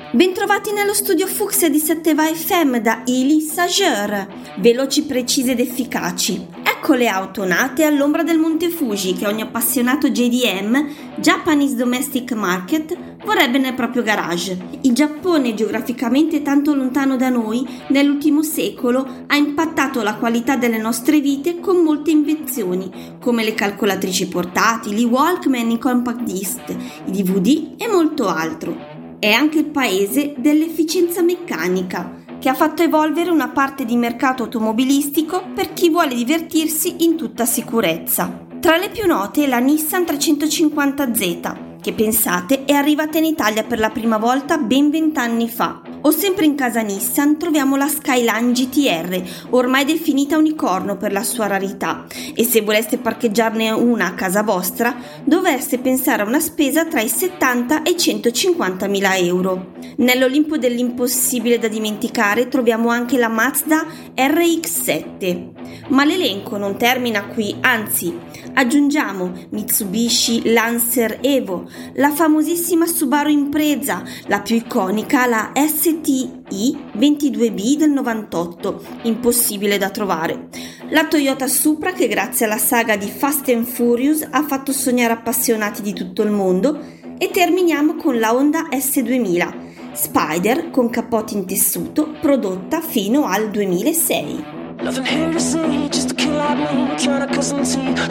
Bentrovati nello studio Fucsia di 7va FM da Ili Sageur. Veloci, precise ed efficaci. Ecco le auto nate all'ombra del Monte Fuji che ogni appassionato JDM, Japanese Domestic Market, vorrebbe nel proprio garage. Il Giappone, geograficamente tanto lontano da noi, nell'ultimo secolo ha impattato la qualità delle nostre vite con molte invenzioni, come le calcolatrici portatili, i Walkman, i compact disc, i DVD e molto altro. È anche il paese dell'efficienza meccanica, che ha fatto evolvere una parte di mercato automobilistico per chi vuole divertirsi in tutta sicurezza. Tra le più note è la Nissan 350Z, che pensate è arrivata in Italia per la prima volta ben 20 anni fa. O sempre in casa Nissan troviamo la Skyline GTR, ormai definita unicorno per la sua rarità, e se voleste parcheggiarne una a casa vostra dovreste pensare a una spesa tra i 70 e i 150.000 euro. Nell'Olimpo dell'impossibile da dimenticare troviamo anche la Mazda RX-7. Ma l'elenco non termina qui, anzi, aggiungiamo Mitsubishi Lancer Evo, la famosissima Subaru Impreza, la più iconica, la STI 22B del 98, impossibile da trovare, la Toyota Supra che grazie alla saga di Fast and Furious ha fatto sognare appassionati di tutto il mondo, e terminiamo con la Honda S2000, Spider con cappotti in tessuto, prodotta fino al 2006.